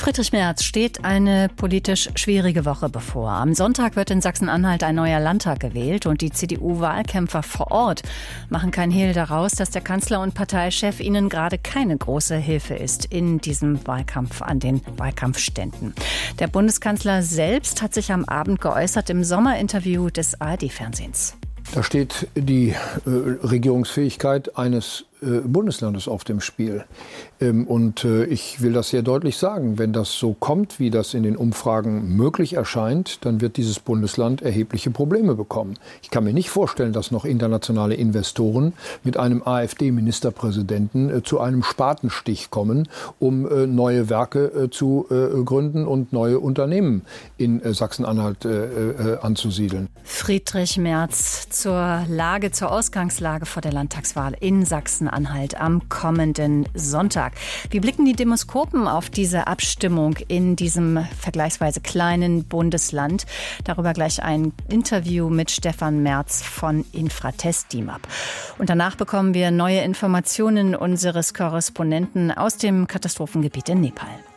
Friedrich Merz steht eine politisch schwierige Woche bevor. Am Sonntag wird in Sachsen-Anhalt ein neuer Landtag gewählt und die CDU-Wahlkämpfer vor Ort machen kein Hehl daraus, dass der Kanzler und Parteichef ihnen gerade keine große Hilfe ist in diesem Wahlkampf an den Wahlkampfständen. Der Bundeskanzler selbst hat sich am Abend geäußert im Sommerinterview des ARD-Fernsehens. Da steht die Regierungsfähigkeit eines Bundeslandes auf dem Spiel. Und ich will das sehr deutlich sagen. Wenn das so kommt, wie das in den Umfragen möglich erscheint, dann wird dieses Bundesland erhebliche Probleme bekommen. Ich kann mir nicht vorstellen, dass noch internationale Investoren mit einem AfD-Ministerpräsidenten zu einem Spatenstich kommen, um neue Werke zu gründen und neue Unternehmen in Sachsen-Anhalt anzusiedeln. Friedrich Merz zur Ausgangslage vor der Landtagswahl in Sachsen-Anhalt am kommenden Sonntag. Wie blicken die Demoskopen auf diese Abstimmung in diesem vergleichsweise kleinen Bundesland? Darüber gleich ein Interview mit Stefan Merz von Infratest DIMAP. Und danach bekommen wir neue Informationen unseres Korrespondenten aus dem Katastrophengebiet in Nepal.